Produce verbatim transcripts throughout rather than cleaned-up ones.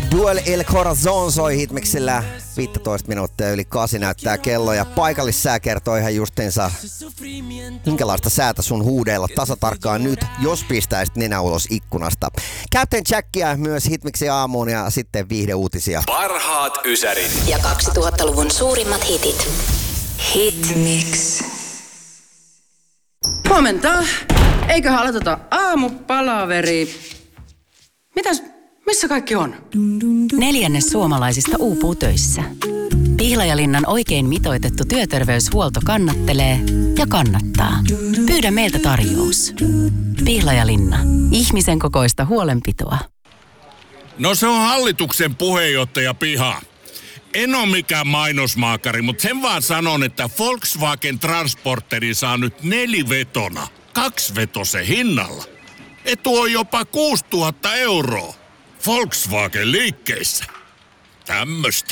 Duel El Corazon soi Hitmixillä. viisitoista minuuttia yli kasi näyttää kello ja paikallissää kertoo ihan justiinsa, minkälaista säätä sun huudeilla tasatarkkaan nyt, jos pistäisit nenä ulos ikkunasta. Captain Jackia myös Hitmixin aamuun ja sitten viihdeuutisia. Parhaat ysärit ja kaksituhattaluvun suurimmat hitit. Hitmix. Huomenta. Eiköhän aloiteta aamupalaveri. Mitäs, missä kaikki on? Neljännes suomalaisista uupuu töissä. Pihlajalinnan oikein mitoitettu työterveyshuolto kannattelee ja kannattaa. Pyydä meiltä tarjous. Pihlajalinna. Ihmisen kokoista huolenpitoa. No se on hallituksen puheenjohtaja Piha. En ole mikään mainosmaakari, mutta sen vaan sanon, että Volkswagen Transporteri saa nyt nelivetona, kaksivetosen hinnalla. Etu on jopa kuusituhatta euroa. Volkswagen liikkeissä. Tämmöstä.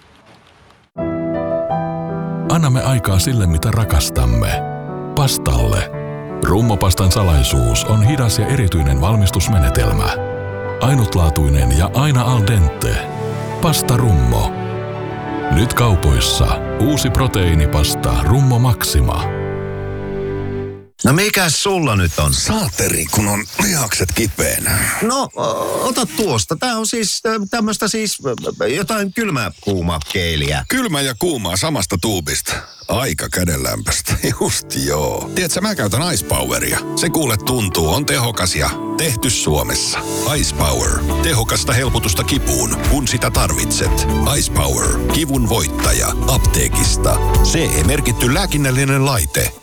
Annamme aikaa sille, mitä rakastamme. Pastalle. Rummopastan salaisuus on hidas ja erityinen valmistusmenetelmä. Ainutlaatuinen ja aina al dente. Pasta Rummo. Nyt kaupoissa uusi proteiinipasta Rummo Maxima. No mikäs sulla nyt on? Saateri, kun on lihakset kipeänä. No, ota tuosta. Tää on siis tämmöstä siis jotain kylmää kuumaa keiliä. Kylmä ja kuumaa samasta tuubista. Aika kädenlämpöstä. Just joo. Tiedätkö, mä käytän Ice Poweria. Se kuule tuntuu, on tehokas ja tehty Suomessa. Ice Power. Tehokasta helpotusta kipuun, kun sitä tarvitset. Ice Power. Kivun voittaja. Apteekista. C E-merkitty lääkinnällinen laite.